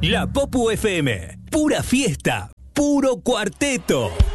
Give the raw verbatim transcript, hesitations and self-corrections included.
La Popu F M. Pura fiesta, puro cuarteto.